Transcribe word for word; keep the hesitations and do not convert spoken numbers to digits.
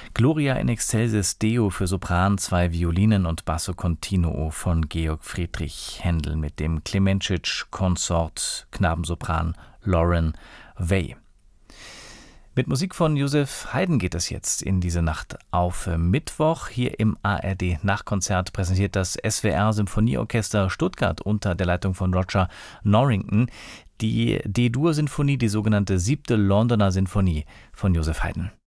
Gloria in excelsis Deo für Sopran, zwei Violinen und Basso Continuo von Georg Friedrich Händel mit dem Klemenčič-Konsort Knabensopran Lauren Way. Mit Musik von Joseph Haydn geht es jetzt in diese Nacht auf Mittwoch. Hier im A R D-Nachkonzert präsentiert das S W R-Symphonieorchester Stuttgart unter der Leitung von Roger Norrington die D-Dur-Sinfonie, die sogenannte siebte Londoner Sinfonie von Joseph Haydn.